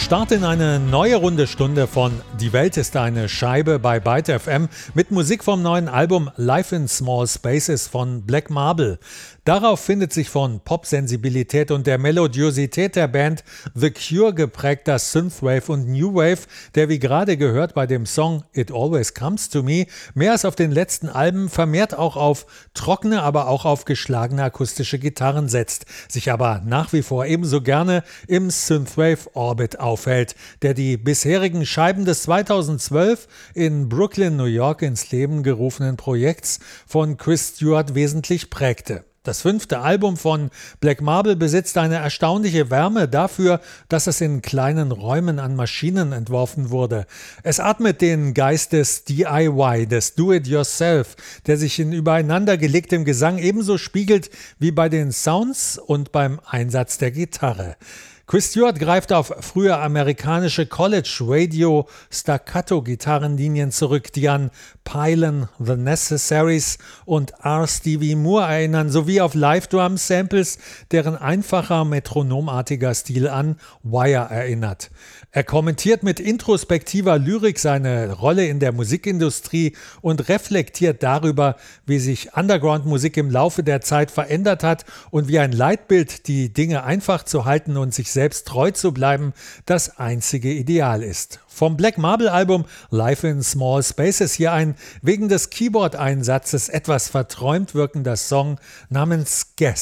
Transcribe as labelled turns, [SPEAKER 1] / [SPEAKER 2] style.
[SPEAKER 1] Start in eine neue runde Stunde von Die Welt ist eine Scheibe bei Byte FM mit Musik vom neuen Album Life in Small Spaces von Black Marble. Darauf findet sich von Pop-Sensibilität und der Melodiosität der Band The Cure geprägter Synthwave und New Wave, der wie gerade gehört bei dem Song It Always Comes to Me mehr als auf den letzten Alben vermehrt auch auf trockene, aber auch auf geschlagene akustische Gitarren setzt, sich aber nach wie vor ebenso gerne im Synthwave-Orbit aufhält, der die bisherigen Scheiben des 2012 in Brooklyn, New York ins Leben gerufenen Projekts von Chris Stewart wesentlich prägte. Das 5. Album von Black Marble besitzt eine erstaunliche Wärme dafür, dass es in kleinen Räumen an Maschinen entworfen wurde. Es atmet den Geist des DIY, des Do-it-yourself, der sich in übereinandergelegtem Gesang ebenso spiegelt wie bei den Sounds und beim Einsatz der Gitarre. Chris Stewart greift auf frühe amerikanische College-Radio-Staccato-Gitarrenlinien zurück, die an Pylon, The Necessaries und R. Stevie Moore erinnern, sowie auf Live-Drum-Samples, deren einfacher metronomartiger Stil an Wire erinnert. Er kommentiert mit introspektiver Lyrik seine Rolle in der Musikindustrie und reflektiert darüber, wie sich Underground-Musik im Laufe der Zeit verändert hat und wie ein Leitbild, die Dinge einfach zu halten und sich selbst treu zu bleiben, das einzige Ideal ist. Vom Black Marble Album Life in Small Spaces hier ein wegen des Keyboard-Einsatzes etwas verträumt wirkender Song namens Guess.